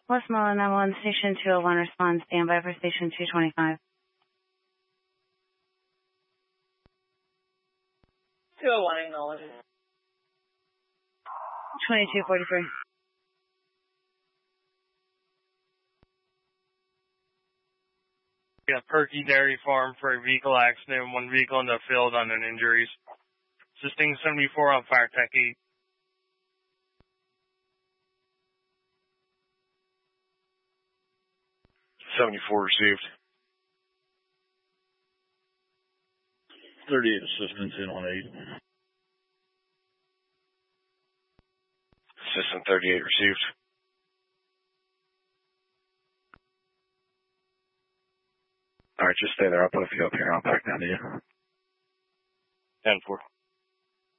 Westmoreland 911 Station 201 responds. Stand by for Station 225. 201 acknowledges. 2243. Yeah, Perky Dairy Farm for a vehicle accident, one vehicle in the field on injuries. Assisting 74 on Fire Tech 8. 74 received. 38 assistance in on 8. Assistant 38 received. Alright, just stay there. I'll put a few up here. I'll back down to you. 10-4.